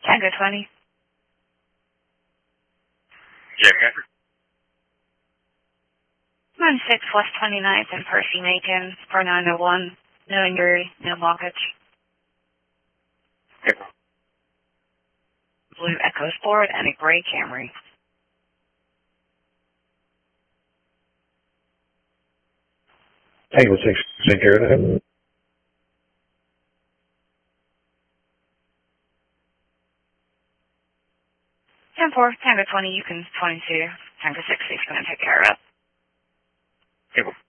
Tango 20. Jack 96 West 29th and Percy Macon for 901. No injury, no blockage. Blue Echo Sport and a gray Camry. Tango 6, take care of that. 10-4, Tango 20, you can 22. Tango 6 is going to take care of it. Okay.